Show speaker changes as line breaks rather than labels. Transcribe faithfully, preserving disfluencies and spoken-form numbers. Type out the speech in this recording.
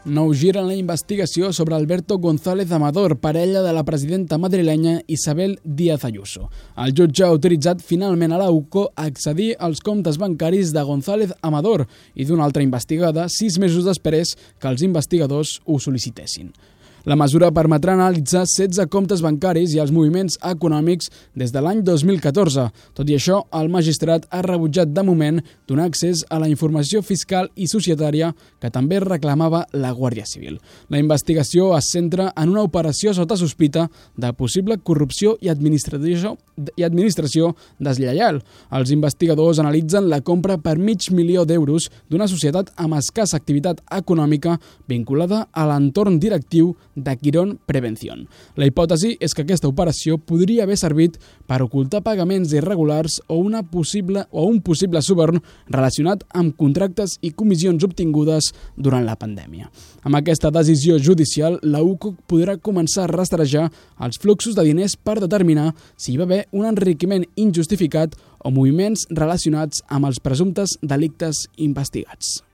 Nou gir en la investigació sobre Alberto González Amador, parella de la presidenta madrilenya Isabel Díaz Ayuso. El jutge ha autoritzat finalment a la U C O a accedir als comptes bancaris de González Amador i d'una altra investigada sis mesos després que els investigadors ho sol·licitessin. La mesura permetrà analitzar setze comptes bancaris i els moviments econòmics des de l'any dos mil catorze. Tot i això, el magistrat ha rebutjat de moment donar accés a la informació fiscal i societària que també reclamava la Guàrdia Civil. La investigació es centra en una operació sota sospita de possible corrupció i administració, i administració deslleial. Els investigadors analitzen la compra per mig milió d'euros d'una societat amb escassa activitat econòmica vinculada a l'entorn directiu de Quirón Prevención. La hipòtesi és que aquesta operació podria haver servit per ocultar pagaments irregulars o, una possible, o un possible suborn relacionat amb contractes i comissions obtingudes durant la pandèmia. Amb aquesta decisió judicial, la U C O podrà començar a rastrejar els fluxos de diners per determinar si hi va haver un enriquiment injustificat o moviments relacionats amb els presumptes delictes investigats.